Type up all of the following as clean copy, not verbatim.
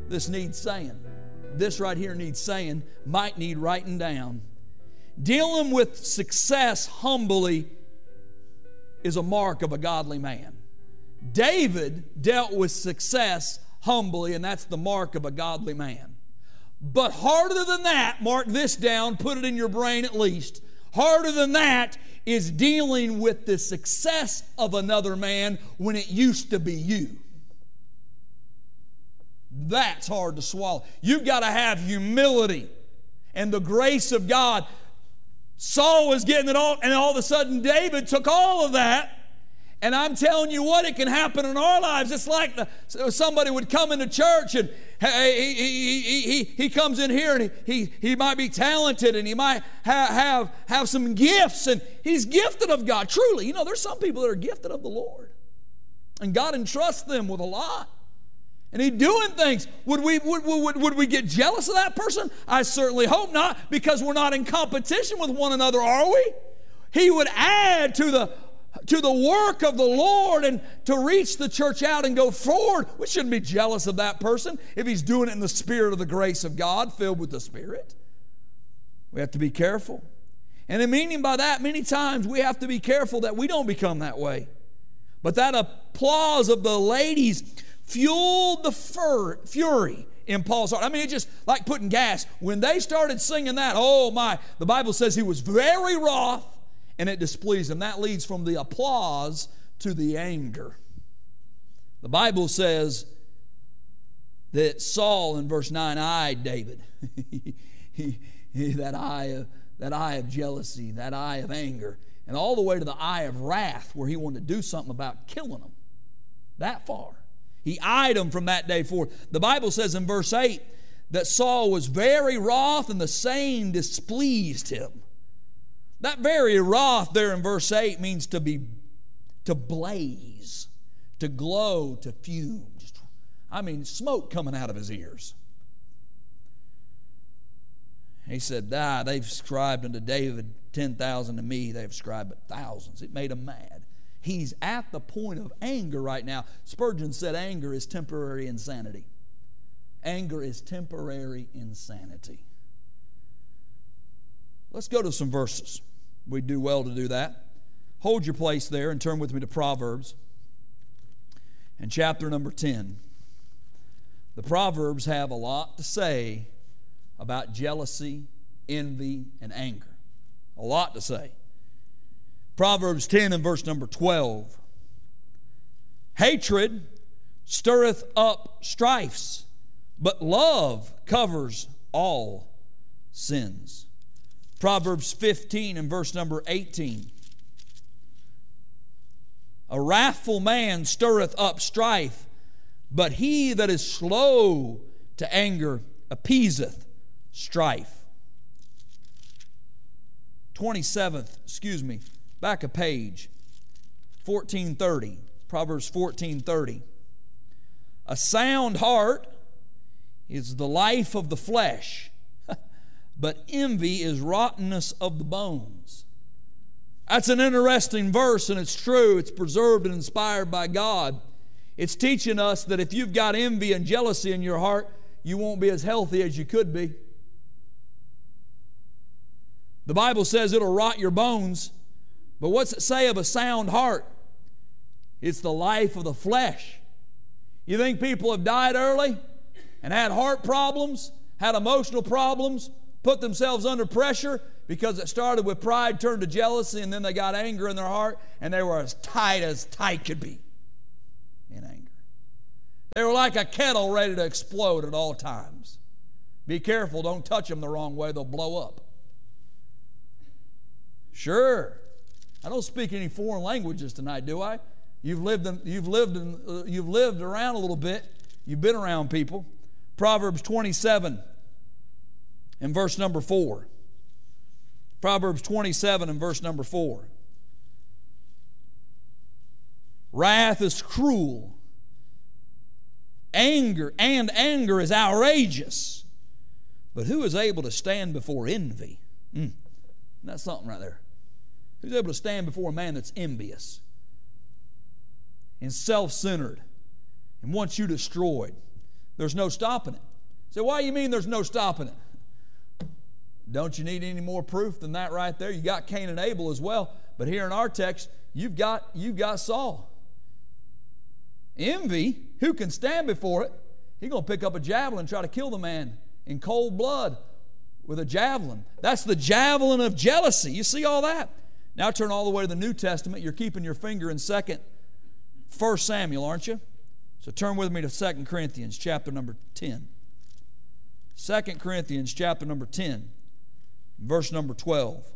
This needs saying. This right here needs saying, might need writing down. Dealing with success humbly is a mark of a godly man. David dealt with success humbly, and that's the mark of a godly man. But harder than that, mark this down, put it in your brain at least, harder than that is dealing with the success of another man when it used to be you. That's hard to swallow. You've got to have humility and the grace of God. Saul was getting it all, and all of a sudden David took all of that. And I'm telling you what, it can happen in our lives. It's like somebody would come into church and he comes in here and he might be talented and he might have some gifts, and he's gifted of God. Truly, there's some people that are gifted of the Lord. And God entrusts them with a lot. And he's doing things. Would we get jealous of that person? I certainly hope not, because we're not in competition with one another, are we? He would add to the work of the Lord and to reach the church out and go forward. We shouldn't be jealous of that person if he's doing it in the spirit of the grace of God, filled with the Spirit. We have to be careful. And the meaning by that, many times we have to be careful that we don't become that way. But that applause of the ladies fueled the fury in Paul's heart. I mean, it's just like putting gas. When they started singing that, oh my, the Bible says he was very wroth, and it displeased him. That leads from the applause to the anger. The Bible says that Saul in verse 9 eyed David. that eye of jealousy, that eye of anger, and all the way to the eye of wrath, where he wanted to do something about killing them. That far. He eyed him from that day forth. The Bible says in verse 8 that Saul was very wroth, and the saying displeased him. That very wrath there in verse 8 means to blaze, to glow, to fume. Smoke coming out of his ears. He said, they've ascribed unto David 10,000, to me they've ascribed but thousands. It made him mad. He's at the point of anger right now. Spurgeon said anger is temporary insanity. Anger is temporary insanity. Let's go to some verses. We do well to do that. Hold your place there and turn with me to Proverbs and chapter number 10. The Proverbs have a lot to say about jealousy, envy, and anger. A lot to say. Proverbs 10 and verse number 12. Hatred stirreth up strifes, but love covers all sins. Proverbs 15 and verse number 18. A wrathful man stirreth up strife, but he that is slow to anger appeaseth strife. 27th, back a page, 14:30, Proverbs 14:30. A sound heart is the life of the flesh, but envy is rottenness of the bones. That's an interesting verse, and it's true. It's preserved and inspired by God. It's teaching us that if you've got envy and jealousy in your heart, you won't be as healthy as you could be. The Bible says it'll rot your bones. But what's it say of a sound heart? It's the life of the flesh. You think people have died early and had heart problems, had emotional problems, put themselves under pressure because it started with pride, turned to jealousy, and then they got anger in their heart, and they were as tight could be in anger. They were like a kettle ready to explode at all times. Be careful, don't touch them the wrong way, they'll blow up. Sure. I don't speak any foreign languages tonight, do I? You've lived around a little bit. You've been around people. Proverbs 27 and verse number 4. Proverbs 27 and verse number 4. Wrath is cruel. Anger is outrageous. But who is able to stand before envy? That's something right there. Who's able to stand before a man that's envious and self-centered and wants you destroyed? There's no stopping it. So why do you mean there's no stopping it? Don't you need any more proof than that right there? You got Cain and Abel as well. But here in our text, you've got Saul. Envy, who can stand before it? He's going to pick up a javelin and try to kill the man in cold blood with a javelin. That's the javelin of jealousy. You see all that? Now turn all the way to the New Testament. You're keeping your finger in 1 Samuel, aren't you? So turn with me to 2 Corinthians chapter number 10. 2 Corinthians chapter number 10, verse number 12.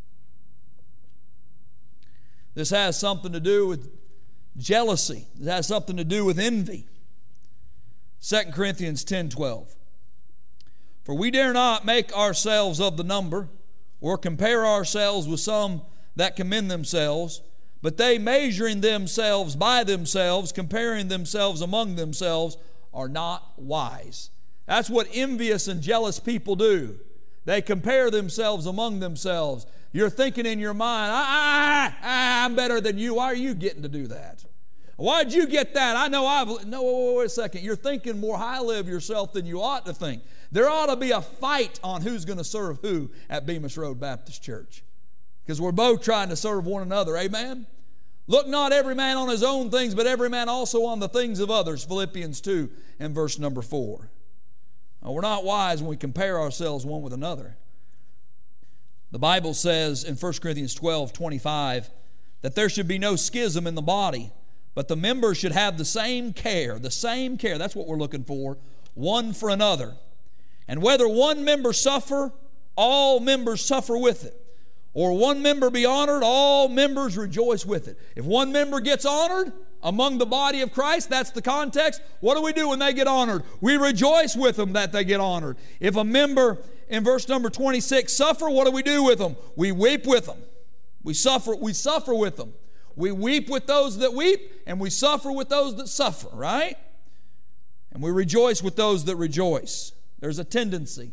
This has something to do with jealousy. It has something to do with envy. 2 Corinthians 10:12. For we dare not make ourselves of the number, or compare ourselves with some that commend themselves, but they, measuring themselves by themselves, comparing themselves among themselves, are not wise. That's what envious and jealous people do. They compare themselves among themselves. You're thinking in your mind, I'm better than you. Why are you getting to do that? Why'd you get that? I know No, wait a second. You're thinking more highly of yourself than you ought to think. There ought to be a fight on who's going to serve who at Bemis Road Baptist Church. Because we're both trying to serve one another. Amen? Look not every man on his own things, but every man also on the things of others. Philippians 2 and verse number 4. Now, we're not wise when we compare ourselves one with another. The Bible says in 1 Corinthians 12:25 that there should be no schism in the body, but the members should have the same care. That's what we're looking for, one for another. And whether one member suffer, all members suffer with it. Or one member be honored, all members rejoice with it. If one member gets honored among the body of Christ, that's the context. What do we do when they get honored? We rejoice with them that they get honored. If a member, in verse number 26, suffer, what do we do with them? We weep with them. We suffer with them. We weep with those that weep, and we suffer with those that suffer, right? And we rejoice with those that rejoice. There's a tendency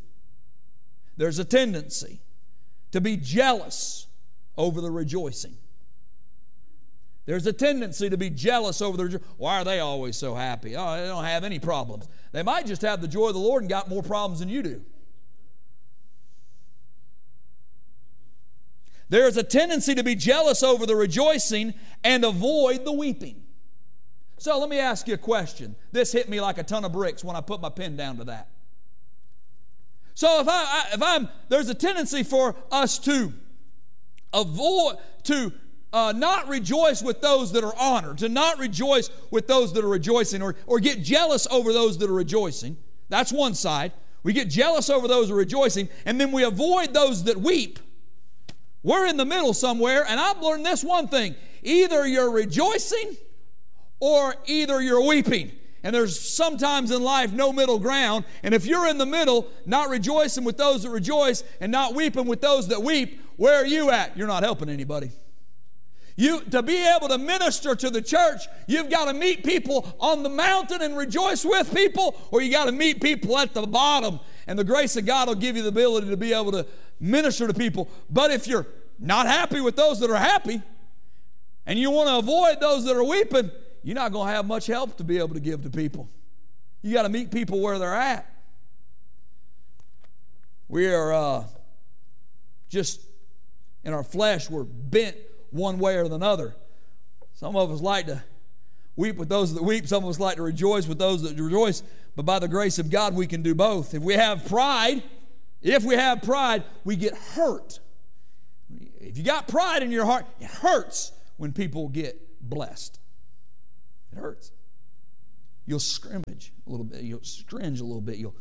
to be jealous over the rejoicing. There's a tendency to be jealous over the rejoicing. Why are they always so happy? Oh, they don't have any problems. They might just have the joy of the Lord and got more problems than you do. There's a tendency to be jealous over the rejoicing and avoid the weeping. So let me ask you a question. This hit me like a ton of bricks when I put my pen down to that. So there's a tendency for us to avoid, not rejoice with those that are honored, to not rejoice with those that are rejoicing, or get jealous over those that are rejoicing. That's one side. We get jealous over those that are rejoicing, and then we avoid those that weep. We're in the middle somewhere, and I've learned this one thing. Either you're rejoicing or either you're weeping. And there's sometimes in life no middle ground. And if you're in the middle, not rejoicing with those that rejoice and not weeping with those that weep, where are you at? You're not helping anybody. To be able to minister to the church, you've got to meet people on the mountain and rejoice with people, or you got to meet people at the bottom. And the grace of God will give you the ability to be able to minister to people. But if you're not happy with those that are happy, and you want to avoid those that are weeping, you're not going to have much help to be able to give to people. You got to meet people where they're at. We are just in our flesh, we're bent one way or another. Some of us like to weep with those that weep. Some of us like to rejoice with those that rejoice. But by the grace of God, we can do both. If we have pride, we get hurt. If you got pride in your heart, it hurts when people get blessed. It hurts. You'll scrimmage a little bit. You'll cringe a little bit. You'll,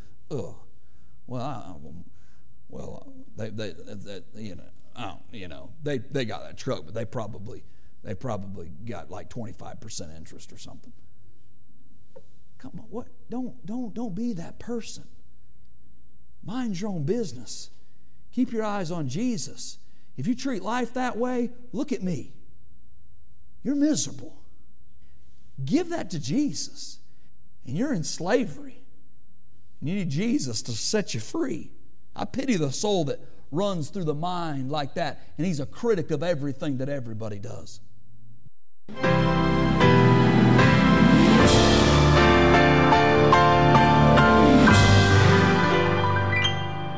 they got that truck, but they probably got like 25% interest or something. Come on, what? Don't be that person. Mind your own business. Keep your eyes on Jesus. If you treat life that way, look at me. You're miserable. Give that to Jesus. And you're in slavery. And you need Jesus to set you free. I pity the soul that runs through the mind like that, and he's a critic of everything that everybody does.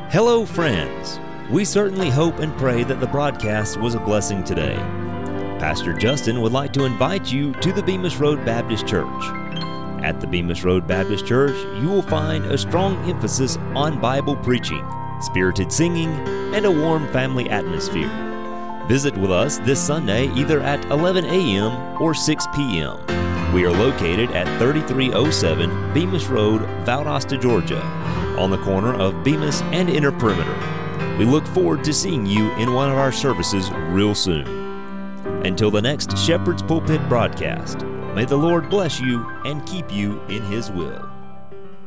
Hello, friends. We certainly hope and pray that the broadcast was a blessing today. Pastor Justin would like to invite you to the Bemis Road Baptist Church. At the Bemis Road Baptist Church, you will find a strong emphasis on Bible preaching, spirited singing, and a warm family atmosphere. Visit with us this Sunday either at 11 a.m. or 6 p.m. We are located at 3307 Bemis Road, Valdosta, Georgia, on the corner of Bemis and Inner Perimeter. We look forward to seeing you in one of our services real soon. Until the next Shepherd's Pulpit broadcast, may the Lord bless you and keep you in His will.